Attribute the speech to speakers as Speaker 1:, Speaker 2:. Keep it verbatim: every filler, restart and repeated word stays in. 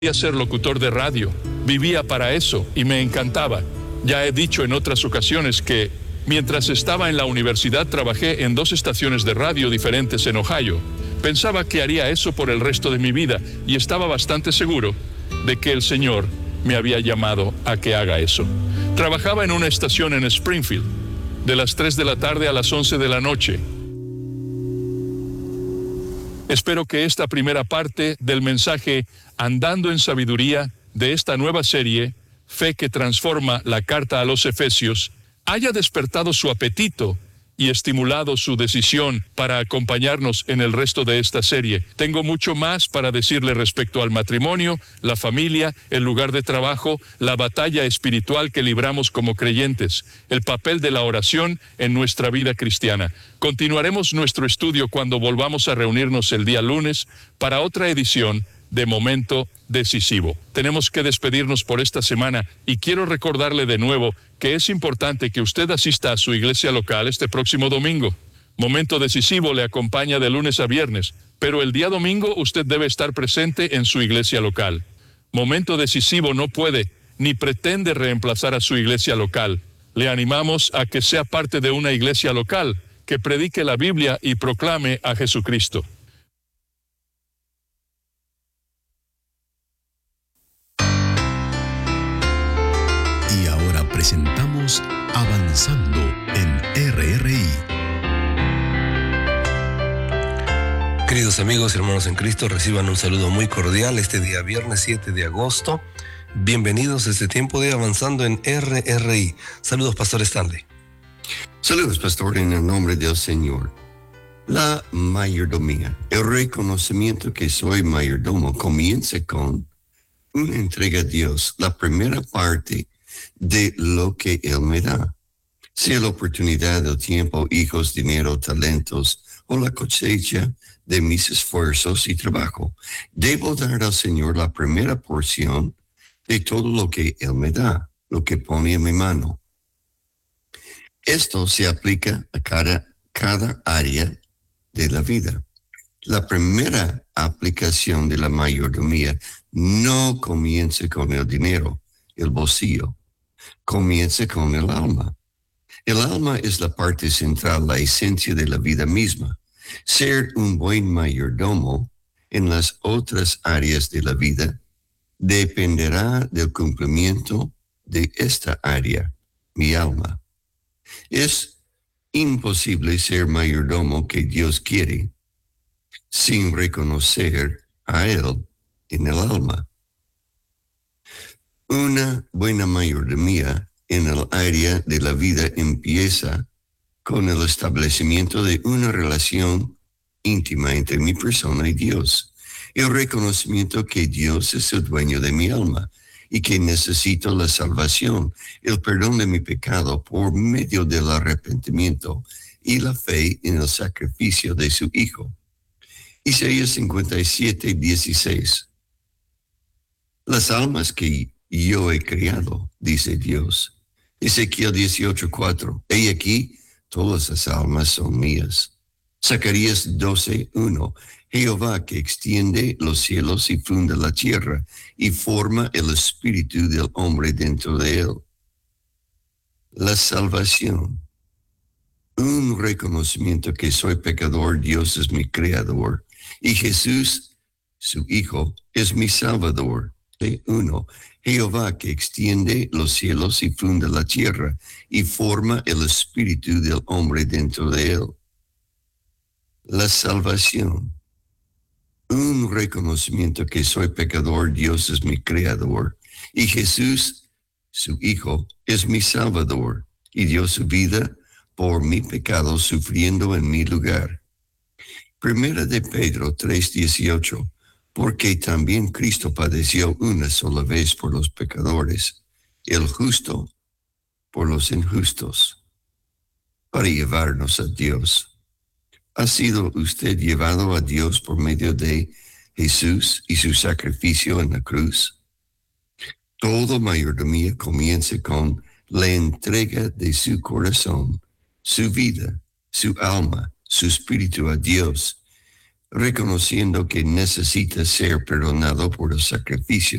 Speaker 1: Quería ser locutor de radio, vivía para eso y me encantaba. Ya he dicho en otras ocasiones que, mientras estaba en la universidad, trabajé en dos estaciones de radio diferentes en Ohio. Pensaba que haría eso por el resto de mi vida y estaba bastante seguro de que el Señor me había llamado a que haga eso. Trabajaba en una estación en Springfield, de las tres de la tarde a las once de la noche. Espero que esta primera parte del mensaje Andando en Sabiduría de esta nueva serie, Fe que Transforma, la carta a los Efesios, haya despertado su apetito y estimulado su decisión para acompañarnos en el resto de esta serie. Tengo mucho más para decirle respecto al matrimonio, la familia, el lugar de trabajo, la batalla espiritual que libramos como creyentes, el papel de la oración en nuestra vida cristiana. Continuaremos nuestro estudio cuando volvamos a reunirnos el día lunes para otra edición de Momento Decisivo. Tenemos que despedirnos por esta semana y quiero recordarle de nuevo que es importante que usted asista a su iglesia local este próximo domingo. Momento Decisivo le acompaña de lunes a viernes, pero el día domingo usted debe estar presente en su iglesia local. Momento Decisivo no puede ni pretende reemplazar a su iglesia local. Le animamos a que sea parte de una iglesia local que predique la Biblia y proclame a Jesucristo.
Speaker 2: Presentamos Avanzando en R R I.
Speaker 3: Queridos amigos y hermanos en Cristo, reciban un saludo muy cordial este día viernes siete de agosto. Bienvenidos a este tiempo de Avanzando en R R I. Saludos, Pastor Stanley.
Speaker 4: Saludos, Pastor, en el nombre del Señor. La mayordomía. El reconocimiento que soy mayordomo comienza con una entrega a Dios, la primera parte de lo que Él me da, sea la oportunidad, el tiempo, hijos, dinero, talentos o la cosecha de mis esfuerzos y trabajo. Debo dar al Señor la primera porción de todo lo que Él me da, lo que pone en mi mano. Esto se aplica a cada, cada área de la vida. La primera aplicación de la mayordomía no comienza con el dinero, el bolsillo. Comienza con el alma. El alma es la parte central, la esencia de la vida misma. Ser un buen mayordomo en las otras áreas de la vida dependerá del cumplimiento de esta área, mi alma. Es imposible ser mayordomo que Dios quiere sin reconocer a Él en el alma. Una buena mayordomía en el área de la vida empieza con el establecimiento de una relación íntima entre mi persona y Dios. El reconocimiento que Dios es el dueño de mi alma y que necesito la salvación, el perdón de mi pecado por medio del arrepentimiento y la fe en el sacrificio de su Hijo. Isaías cincuenta y siete, dieciséis. Las almas que yo he creado, dice Dios. Ezequiel dieciocho, cuatro. He aquí, todas las almas son mías. Zacarías doce, uno. Jehová que extiende los cielos y funda la tierra y forma el espíritu del hombre dentro de él. La salvación. Un reconocimiento que soy pecador, Dios es mi creador y Jesús, su Hijo, es mi Salvador. Uno. Jehová que extiende los cielos y funda la tierra y forma el espíritu del hombre dentro de él. La salvación. Un reconocimiento que soy pecador, Dios es mi creador y Jesús, su Hijo, es mi Salvador y dio su vida por mi pecado sufriendo en mi lugar. Primera de Pedro tres, dieciocho. Porque también Cristo padeció una sola vez por los pecadores, el justo por los injustos, para llevarnos a Dios. ¿Ha sido usted llevado a Dios por medio de Jesús y su sacrificio en la cruz? Toda mayordomía comienza con la entrega de su corazón, su vida, su alma, su espíritu a Dios, reconociendo que necesita ser perdonado por el sacrificio